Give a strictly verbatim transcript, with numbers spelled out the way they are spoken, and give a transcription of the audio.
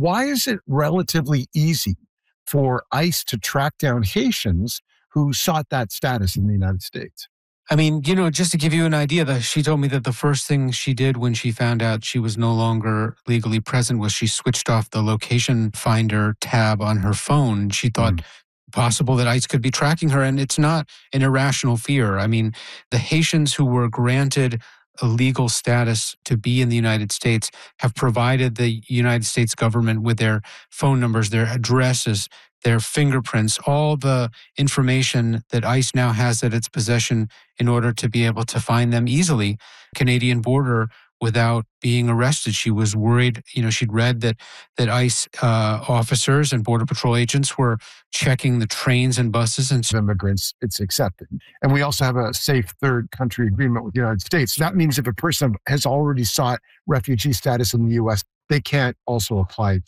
why is it relatively easy for ICE to track down Haitians who sought that status in the United States? I mean, you know, just to give you an idea, that she told me that the first thing she did when she found out she was no longer legally present was she switched off the location finder tab on her phone. She thought Mm. possible that ICE could be tracking her, and it's not an irrational fear. I mean, the Haitians who were granted a legal status to be in the United States have provided the United States government with their phone numbers, their addresses, their fingerprints, all the information that ICE now has at its possession in order to be able to find them easily, Canadian border, without being arrested. She was worried, you know, she'd read that that ICE uh, officers and Border Patrol agents were checking the trains and buses. And so Immigrants, it's accepted. And we also have a safe third country agreement with the United States. So that means if a person has already sought refugee status in the U S, they can't also apply